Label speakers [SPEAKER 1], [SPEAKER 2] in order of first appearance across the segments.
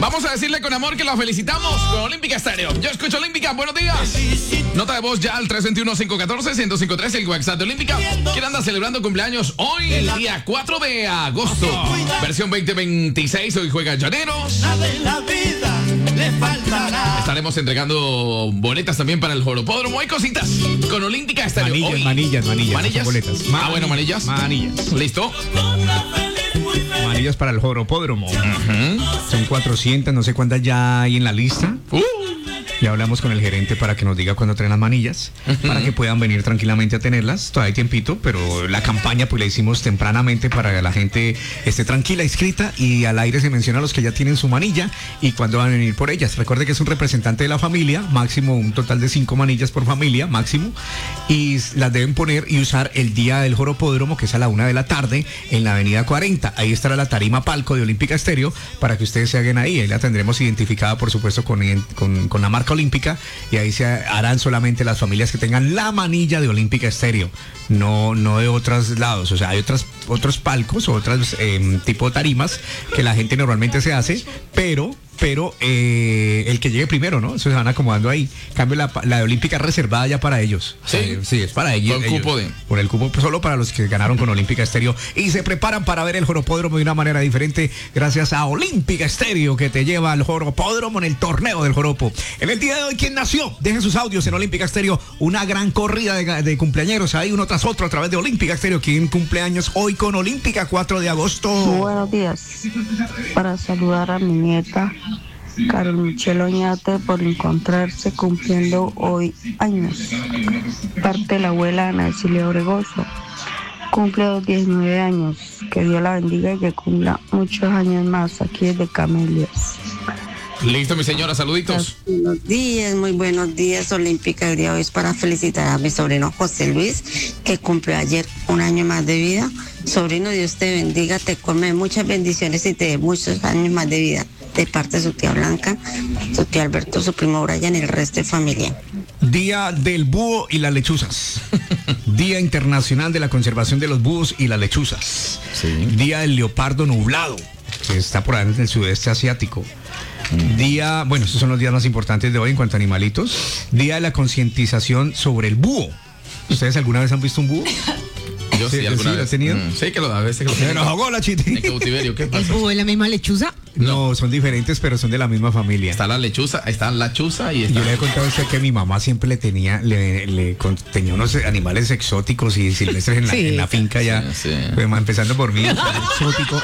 [SPEAKER 1] Vamos a decirle con amor que la felicitamos con Olímpica Estéreo. Yo escucho Olímpica, buenos días. Nota de voz ya al 321-514-1053, el WhatsApp de Olímpica. ¿Quién anda celebrando cumpleaños hoy, el día 4 de agosto? Versión 2026, hoy juega Llaneros. Estaremos entregando boletas también para el Joropódromo. Hay cositas con Olímpica Estéreo.
[SPEAKER 2] Manillas.
[SPEAKER 1] Boletas. Bueno, manillas. ¿Listo?
[SPEAKER 2] Manillas para el Joropódromo. Son 400, no sé cuántas ya hay en la lista. Ya hablamos con el gerente para que nos diga cuándo traen las manillas, para que puedan venir tranquilamente a tenerlas. Todavía hay tiempito, pero la campaña pues la hicimos tempranamente para que la gente esté tranquila, inscrita, y al aire se menciona a los que ya tienen su manilla y cuándo van a venir por ellas. Recuerde que es un representante de la familia, máximo un total de 5 manillas por familia, máximo, y las deben poner y usar el día del Joropódromo, que es a la 1 de la tarde, en la avenida 40. Ahí estará la tarima palco de Olímpica Estéreo para que ustedes se hagan ahí. Ahí la tendremos identificada, por supuesto, con la marca Olímpica, y ahí se harán solamente las familias que tengan la manilla de Olímpica Estéreo, no de otros lados. O sea, hay otros palcos o otras tipo de tarimas que la gente normalmente se hace, pero el que llegue primero, ¿no? Eso se van acomodando ahí. En cambio, la de Olímpica es reservada ya para ellos. Sí, es para ellos. Por el cupo solo para los que ganaron con Olímpica Estéreo y se preparan para ver el Joropódromo de una manera diferente gracias a Olímpica Estéreo, que te lleva al Joropódromo en el torneo del Joropo. En el día de hoy, ¿quién nació? Dejen sus audios en Olímpica Estéreo. Una gran corrida de cumpleañeros ahí, uno tras otro, a través de Olímpica Estéreo. ¿Quién cumpleaños hoy con Olímpica 4 de agosto?
[SPEAKER 3] Buenos días. Para saludar a mi nieta Carol Michelle Oñate por encontrarse cumpliendo hoy años. Parte de la abuela Ana Cecilia Obregoso. Cumple 19 años. Que Dios la bendiga y que cumpla muchos años más aquí desde Camelias.
[SPEAKER 1] Listo, mi señora, saluditos.
[SPEAKER 4] Buenos días, muy buenos días. Olímpica, el día de hoy es para felicitar a mi sobrino José Luis, que cumplió ayer un año más de vida. Sobrino, Dios te bendiga, te colme muchas bendiciones y te dé muchos años más de vida. De parte de su tía Blanca, su tío Alberto, su primo Brian y el resto de familia.
[SPEAKER 2] Día del búho y las lechuzas. Día internacional de la conservación de los búhos y las lechuzas. Día del leopardo nublado, que está por ahí en el sudeste asiático. Día, bueno, estos son los días más importantes de hoy en cuanto a animalitos. Día de la concientización sobre el búho. ¿Ustedes alguna vez han visto un búho?
[SPEAKER 1] Yo sí, alguna vez.
[SPEAKER 2] ¿Lo has tenido?
[SPEAKER 1] Sí, que a veces que lo
[SPEAKER 2] se nos ahogó la Chiti.
[SPEAKER 1] En cautiverio, ¿qué pasa?
[SPEAKER 5] ¿El búho es la misma lechuza?
[SPEAKER 2] No, son diferentes, pero son de la misma familia.
[SPEAKER 1] Está la lechuza, está la chuza y está...
[SPEAKER 2] Yo le he contado a usted que mi mamá siempre le tenía unos animales exóticos y silvestres en la finca ya.
[SPEAKER 1] Sí.
[SPEAKER 2] Pues, empezando por mí, exótico.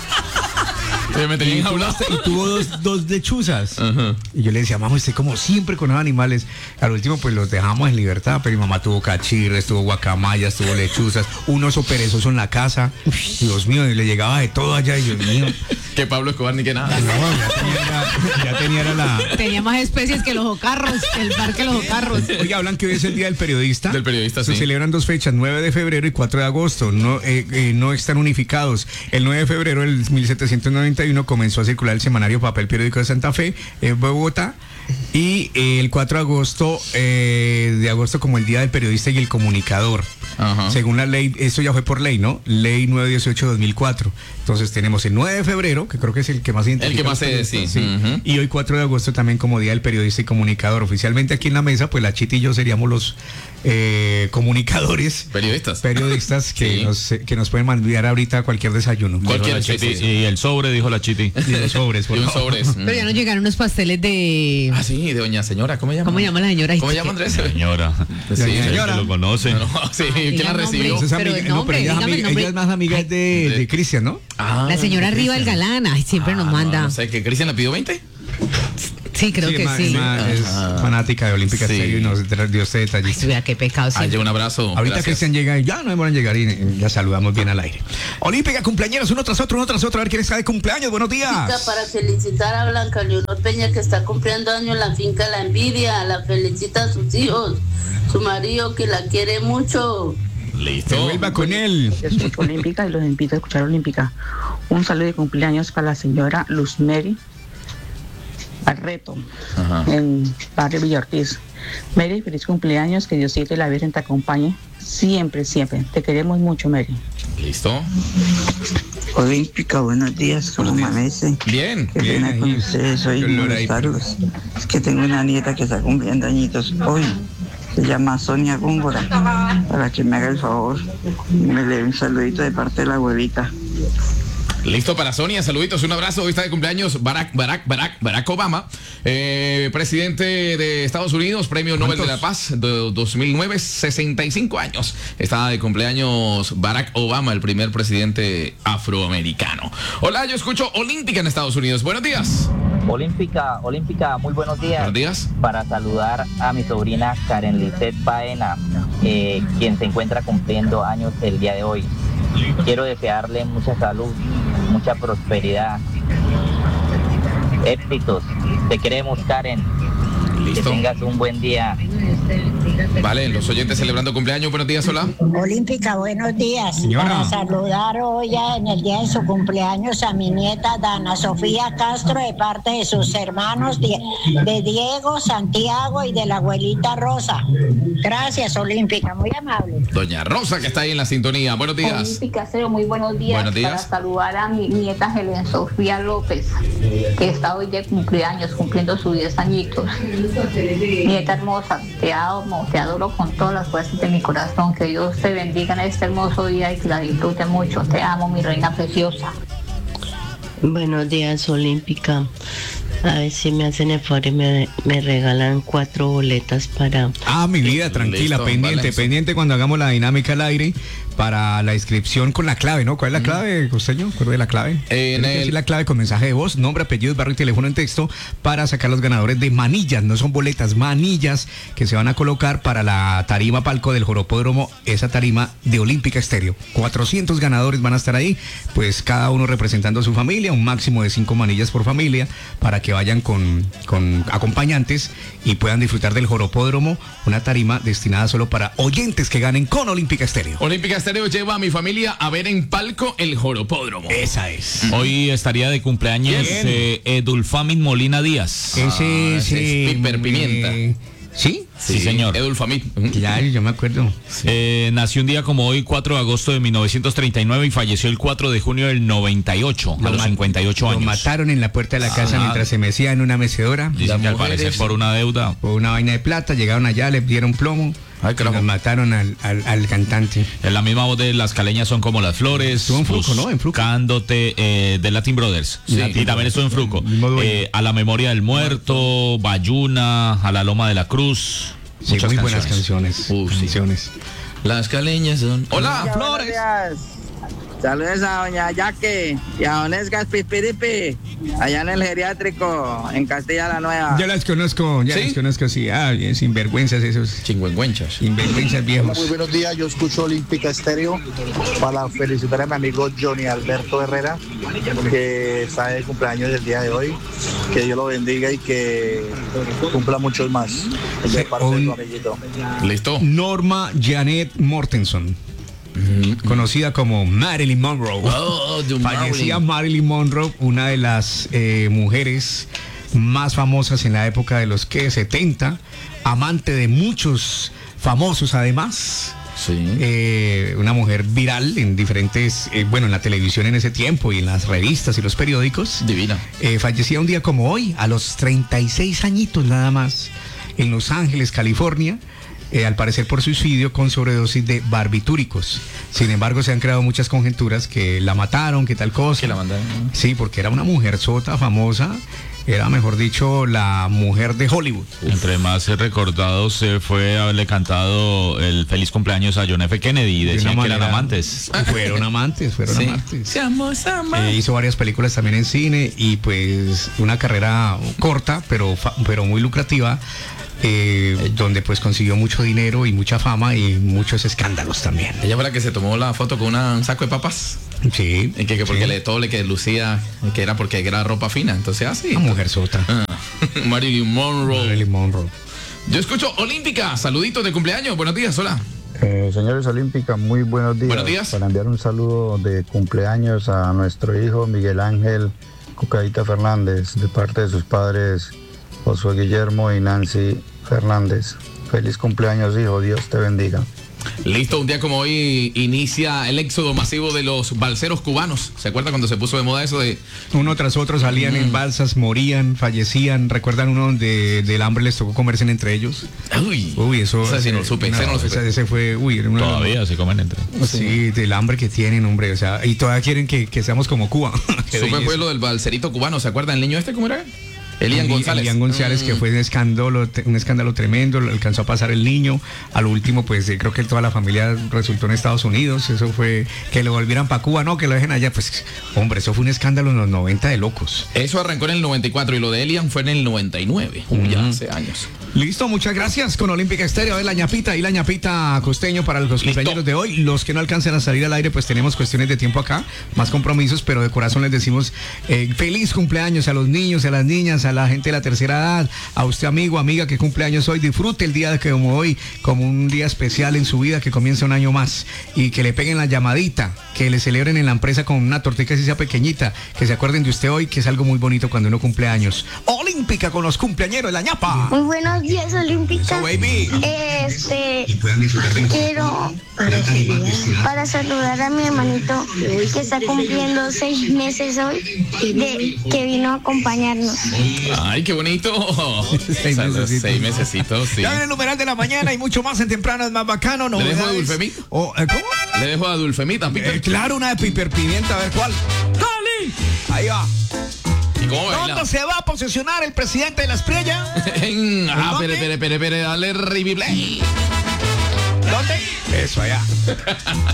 [SPEAKER 2] Y tuvo dos lechuzas. Y yo le decía, mamá, usted como siempre con los animales. Al último pues los dejamos en libertad, pero mi mamá tuvo cachirres, tuvo guacamayas, tuvo lechuzas, un oso perezoso en la casa. Dios mío, y le llegaba de todo allá, y Dios mío.
[SPEAKER 1] Que Pablo Escobar ni que nada.
[SPEAKER 2] No, ya tenía
[SPEAKER 5] Tenía más especies que los ocarros, el parque Los Ocarros.
[SPEAKER 2] Oye, hablan que hoy es el día del periodista.
[SPEAKER 1] Del periodista, sí.
[SPEAKER 2] Se celebran 2 fechas, 9 de febrero y 4 de agosto. No están unificados. El 9 de febrero del 1791 comenzó a circular el semanario Papel Periódico de Santa Fe, en Bogotá. Y el 4 de agosto como el día del periodista y el comunicador. Según la ley, eso ya fue por ley, ¿no? Ley 918-2004. Entonces tenemos el 9 de febrero, que creo que es el que más identifica.
[SPEAKER 1] El que más sí.
[SPEAKER 2] Y hoy 4 de agosto también como día del periodista y comunicador. Oficialmente aquí en la mesa, pues la Chiti y yo seríamos los comunicadores. Periodistas que nos pueden enviar ahorita cualquier desayuno.
[SPEAKER 6] Y el sobre, dijo la Chiti.
[SPEAKER 2] Y los sobres, por favor.
[SPEAKER 5] Pero ya nos llegaron unos pasteles de...
[SPEAKER 1] Ah, sí, de doña señora, ¿cómo llama?
[SPEAKER 5] ¿Cómo llama la señora?
[SPEAKER 1] ¿Cómo llama Andrés?
[SPEAKER 6] Señora.
[SPEAKER 1] Sí,
[SPEAKER 6] señora. Lo conoce.
[SPEAKER 1] Sí, ¿quién la recibió?
[SPEAKER 2] Ella es más amiga de Cristian, ¿no?
[SPEAKER 5] La señora arriba del galán, siempre nos manda.
[SPEAKER 1] No sé, ¿que Cristian le pidió 20?
[SPEAKER 5] Sí, creo que sí.
[SPEAKER 2] Es fanática de Olímpica Estéreo y nos dio este detallista.
[SPEAKER 5] Ay, qué pecado.
[SPEAKER 1] Un abrazo.
[SPEAKER 2] Ahorita gracias. Cristian llega y ya no demoran en llegar y ya saludamos bien al aire. Olímpica, cumpleaños, uno tras otro. A ver quién está de cumpleaños. Buenos días.
[SPEAKER 7] Para felicitar a Blanca Leonor Peña, que está cumpliendo años en la finca La Envidia. La felicita a sus hijos, su marido, que la quiere mucho.
[SPEAKER 1] Listo.
[SPEAKER 2] Vuelva con él.
[SPEAKER 3] Yo escucho Olímpica y los invito a escuchar Olímpica. Un saludo de cumpleaños para la señora Luz Mary Barreto, en barrio Villa Ortiz. Mary, feliz cumpleaños, que Diosito y la Virgen te acompañe siempre. Te queremos mucho, Mary.
[SPEAKER 1] Listo.
[SPEAKER 8] Olímpica, buenos días, ¿cómo amanecen?
[SPEAKER 1] Bien.
[SPEAKER 8] Qué pena con ustedes, hoy molestarlos. Es que tengo una nieta que está cumpliendo añitos hoy. Se llama Sonia Góngora, para que me haga el favor y me le dé un saludito de parte de la abuelita.
[SPEAKER 1] Listo para Sonia, saluditos, un abrazo. Hoy está de cumpleaños Barack Obama, presidente de Estados Unidos, Premio Nobel de la Paz de 2009, 65 años. Está de cumpleaños Barack Obama, el primer presidente afroamericano. Hola, yo escucho Olímpica en Estados Unidos. Buenos días.
[SPEAKER 9] Olímpica, muy buenos días.
[SPEAKER 1] Buenos días.
[SPEAKER 9] Para saludar a mi sobrina Karen Lisset Baena, quien se encuentra cumpliendo años el día de hoy. Quiero desearle mucha salud, mucha prosperidad, éxitos. Te queremos, Karen.
[SPEAKER 1] Listo.
[SPEAKER 9] Que tengas un buen día.
[SPEAKER 1] Vale, los oyentes celebrando cumpleaños. Buenos días, hola.
[SPEAKER 10] Olímpica, buenos días.
[SPEAKER 2] Señora.
[SPEAKER 10] Para saludar hoy en el día de su cumpleaños a mi nieta Dana Sofía Castro de parte de sus hermanos de Diego, Santiago y de la abuelita Rosa. Gracias, Olímpica, muy amable.
[SPEAKER 1] Doña Rosa, que está ahí en la sintonía. Buenos días.
[SPEAKER 11] Olímpica, muy buenos días.
[SPEAKER 1] Buenos días.
[SPEAKER 11] Para saludar a mi nieta Helen Sofía López, que está hoy de cumpleaños, cumpliendo sus 10 añitos. Nieta hermosa, te amo, te adoro con todas las fuerzas de mi corazón. Que Dios te bendiga en este hermoso día y que la disfrute mucho. Te amo, mi reina preciosa.
[SPEAKER 12] Buenos días, Olímpica. A ver si me hacen el favor y me regalan 4 boletas para...
[SPEAKER 2] Mi vida, tranquila,
[SPEAKER 1] Listo,
[SPEAKER 2] pendiente cuando hagamos la dinámica al aire para la inscripción con la clave, ¿no? ¿Cuál es la clave, costeño? ¿Cuál es la clave? La clave con mensaje de voz, nombre, apellido, barrio y teléfono en texto para sacar los ganadores de manillas, no son boletas, manillas que se van a colocar para la tarima palco del Joropódromo, esa tarima de Olímpica Estéreo. 400 ganadores van a estar ahí, pues cada uno representando a su familia, un máximo de 5 manillas por familia, para que vayan con acompañantes y puedan disfrutar del Joropódromo, una tarima destinada solo para oyentes que ganen con Olímpica Estéreo.
[SPEAKER 1] Olímpica Estéreo lleva a mi familia a ver en palco el Joropódromo.
[SPEAKER 2] Esa es.
[SPEAKER 6] Hoy estaría de cumpleaños Edulfamin Molina Díaz.
[SPEAKER 2] Ese
[SPEAKER 1] es Piper Pimienta.
[SPEAKER 2] ¿Sí?
[SPEAKER 6] Sí, señor.
[SPEAKER 1] Edulfamin.
[SPEAKER 2] Claro, yo me acuerdo.
[SPEAKER 6] Nació un día como hoy, 4 de agosto de 1939 y falleció el 4 de junio del 98, a los 58 años.
[SPEAKER 2] Lo mataron en la puerta de la casa mientras se mecía en una mecedora.
[SPEAKER 6] Dicen que al parecer por una deuda.
[SPEAKER 2] Por una vaina de plata, llegaron allá, le dieron plomo.
[SPEAKER 1] Ay,
[SPEAKER 2] y nos mataron al cantante.
[SPEAKER 6] En la misma voz de Las Caleñas son como las flores.
[SPEAKER 2] Estuvo en Fruco, ¿no? En Fruco.
[SPEAKER 6] Cándote de Latin Brothers.
[SPEAKER 1] Sí.
[SPEAKER 6] Y también estuvo en Fruco. A la memoria del muerto, Bayuna, a la Loma de la Cruz.
[SPEAKER 2] Sí,
[SPEAKER 6] muchas
[SPEAKER 2] muy
[SPEAKER 6] canciones.
[SPEAKER 2] buenas canciones. Canciones.
[SPEAKER 1] Las Caleñas son... Hola, Flores.
[SPEAKER 13] Saludos a doña Yaque y a don Esgas Pispiripi, allá en el geriátrico, en Castilla la Nueva.
[SPEAKER 2] Ya las conozco, sí. Bien, sinvergüenzas esos.
[SPEAKER 1] Chingüengüenchas.
[SPEAKER 2] Sinvergüenzas viejos.
[SPEAKER 14] Muy buenos días, yo escucho Olímpica Estéreo para felicitar a mi amigo Johnny Alberto Herrera, que está de cumpleaños el día de hoy. Que Dios lo bendiga y que cumpla muchos más. De parte de su amiguito.
[SPEAKER 1] Listo.
[SPEAKER 2] Norma Janet Mortenson. Conocida como Marilyn Monroe. Fallecía Marilyn Monroe, una de las mujeres más famosas en la época de los 70, amante de muchos famosos además.
[SPEAKER 1] Sí.
[SPEAKER 2] Una mujer viral en diferentes, en la televisión en ese tiempo y en las revistas y los periódicos.
[SPEAKER 1] Divina.
[SPEAKER 2] Fallecía un día como hoy, a los 36 añitos nada más, en Los Ángeles, California. Al parecer por suicidio con sobredosis de barbitúricos. Sin embargo, se han creado muchas conjeturas que la mataron, que tal cosa.
[SPEAKER 1] Que la mandaron.
[SPEAKER 2] Sí, porque era una mujer sota, famosa. Era, mejor dicho, la mujer de Hollywood.
[SPEAKER 6] Entre más recordados fue haberle cantado el feliz cumpleaños a John F. Kennedy y decían que eran amantes.
[SPEAKER 2] Fueron amantes. Hizo varias películas también en cine y pues una carrera corta, pero muy lucrativa. Donde pues consiguió mucho dinero y mucha fama y muchos escándalos también.
[SPEAKER 1] Ella fue la que se tomó la foto con un saco de papas.
[SPEAKER 2] Sí.
[SPEAKER 1] Y que porque todo le que lucía, que era porque era ropa fina. Entonces así.
[SPEAKER 2] Una mujer sota.
[SPEAKER 1] Marilyn Monroe.
[SPEAKER 2] Monroe.
[SPEAKER 1] Yo escucho Olímpica. Saluditos de cumpleaños. Buenos días, hola.
[SPEAKER 14] Señores Olímpica, muy buenos días.
[SPEAKER 1] Buenos días.
[SPEAKER 14] Para enviar un saludo de cumpleaños a nuestro hijo Miguel Ángel Cucadita Fernández, de parte de sus padres Josué Guillermo y Nancy Fernández. Feliz cumpleaños, hijo, Dios te bendiga.
[SPEAKER 1] Listo, un día como hoy inicia el éxodo masivo de los balseros cubanos. ¿Se acuerda cuando se puso de moda eso de...?
[SPEAKER 2] Uno tras otro salían en balsas, morían, fallecían. ¿Recuerdan uno donde del hambre les tocó comerse entre ellos?
[SPEAKER 1] Uy,
[SPEAKER 2] eso...
[SPEAKER 1] sí no lo supe,
[SPEAKER 2] Ese fue...
[SPEAKER 6] Todavía se comen entre ellos.
[SPEAKER 2] Sí, del hambre que tienen, hombre. O sea, y todavía quieren que seamos como Cuba.
[SPEAKER 1] Supe fue lo del balserito cubano. ¿Se acuerdan? ¿El niño este cómo era? Elian González, que fue un escándalo tremendo, lo alcanzó a pasar el niño. Al último, pues creo que toda la familia resultó en Estados Unidos. Eso fue que lo volvieran para Cuba, no, que lo dejen allá. Pues, hombre, eso fue un escándalo en los 90 de locos. Eso arrancó en el 94 y lo de Elian fue en el 99, ya hace años.
[SPEAKER 2] Listo, muchas gracias con Olímpica Estéreo. La ñapita y la ñapita costeño para los cumpleaños de hoy. Los que no alcancen a salir al aire, pues tenemos cuestiones de tiempo acá, más compromisos, pero de corazón les decimos feliz cumpleaños a los niños, a las niñas, a la gente de la tercera edad, a usted amigo, amiga que cumpleaños hoy. Disfrute el día de como hoy, como un día especial en su vida, que comienza un año más, y que le peguen la llamadita, que le celebren en la empresa con una tortica así sea pequeñita, que se acuerden de usted hoy, que es algo muy bonito cuando uno cumpleaños. Olímpica con los cumpleañeros de la ñapa.
[SPEAKER 15] Muy buenos días, Olímpica.
[SPEAKER 2] So, baby.
[SPEAKER 15] Quiero para saludar a mi hermanito que está cumpliendo 6 meses hoy, que vino a acompañarnos.
[SPEAKER 1] Ay, qué bonito. 6 mesecitos, sí.
[SPEAKER 2] Ya viene el numeral de la mañana y mucho más en temprano, es más bacano.
[SPEAKER 1] ¿Le dejo a Dulfemita?
[SPEAKER 2] ¿Cómo?
[SPEAKER 1] Le dejo a Dulfemita,
[SPEAKER 2] claro, una de Piper Pimienta, a ver cuál. ¡Cali! Ahí va. ¿Dónde se va a posesionar el presidente de la Espriella?
[SPEAKER 1] Espere, dale replay.
[SPEAKER 2] ¿Dónde? Eso allá.